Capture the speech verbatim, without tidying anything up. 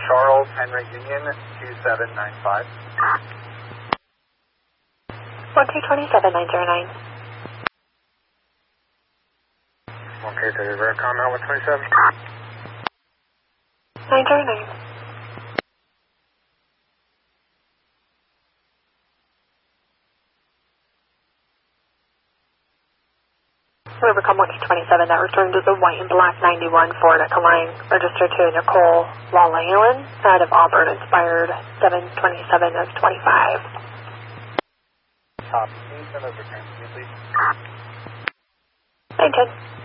Charles Henry Union two seven nine five. one two two seven nine zero nine. Okay, to Vericom out with twenty-seven. nine zero nine. Rivercom one two two seven, that returned is a white and black ninety-one Ford Ecoline, registered to Nicole Lawleyland out of Auburn, expired seven twenty-seven of twenty-five. Copy. Can you send over transmit, please? nine ten.